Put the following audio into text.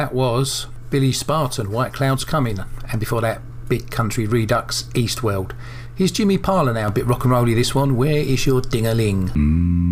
That was Billy Spartan, White Clouds Coming, and before that, Big Country Redux, Eastweld. Here's Jimmy Parler now, a bit rock and rolly this one. Where is your ding-a-ling?